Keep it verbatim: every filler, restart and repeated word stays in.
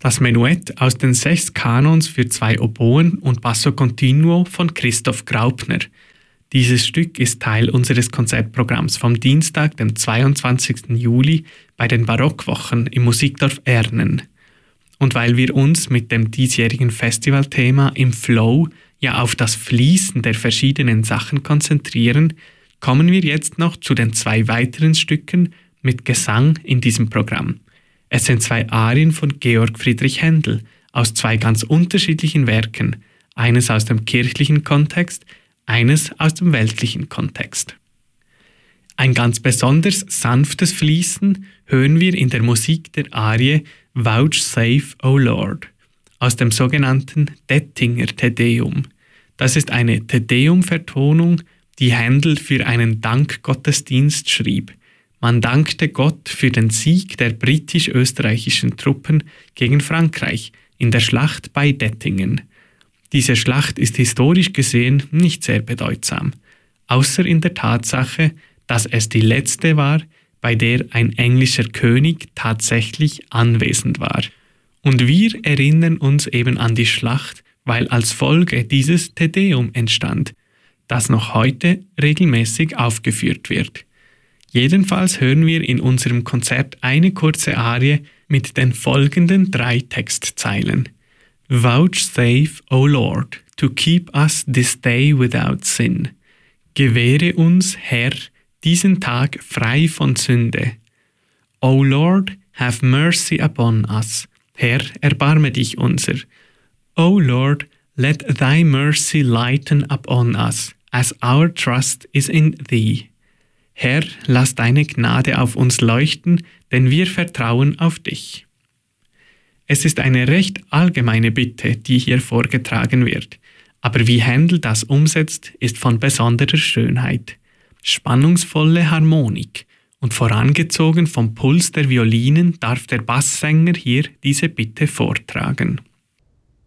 Das Menuett aus den sechs Kanons für zwei Oboen und Basso Continuo von Christoph Graupner. Dieses Stück ist Teil unseres Konzertprogramms vom Dienstag, dem zweiundzwanzigsten Juli bei den Barockwochen im Musikdorf Ernen. Und weil wir uns mit dem diesjährigen Festivalthema im Flow ja auf das Fließen der verschiedenen Sachen konzentrieren, kommen wir jetzt noch zu den zwei weiteren Stücken mit Gesang in diesem Programm. Es sind zwei Arien von Georg Friedrich Händel aus zwei ganz unterschiedlichen Werken, eines aus dem kirchlichen Kontext, eines aus dem weltlichen Kontext. Ein ganz besonders sanftes Fließen hören wir in der Musik der Arie Vouchsafe, O Lord, aus dem sogenannten Dettinger Te-Deum. Das ist eine Te-Deum-Vertonung, die Händel für einen Dankgottesdienst schrieb. Man dankte Gott für den Sieg der britisch-österreichischen Truppen gegen Frankreich in der Schlacht bei Dettingen. Diese Schlacht ist historisch gesehen nicht sehr bedeutsam, außer in der Tatsache, dass es die letzte war, bei der ein englischer König tatsächlich anwesend war. Und wir erinnern uns eben an die Schlacht, weil als Folge dieses Te Deum entstand, das noch heute regelmäßig aufgeführt wird. Jedenfalls hören wir in unserem Konzert eine kurze Arie mit den folgenden drei Textzeilen. Vouchsafe, O Lord, to keep us this day without sin. Gewähre uns, Herr, diesen Tag frei von Sünde. O Lord, have mercy upon us. Herr, erbarme dich unser. O Lord, let thy mercy lighten upon us, as our trust is in thee. Herr, lass deine Gnade auf uns leuchten, denn wir vertrauen auf dich. Es ist eine recht allgemeine Bitte, die hier vorgetragen wird, aber wie Händel das umsetzt, ist von besonderer Schönheit. Spannungsvolle Harmonik und vorangezogen vom Puls der Violinen darf der Basssänger hier diese Bitte vortragen.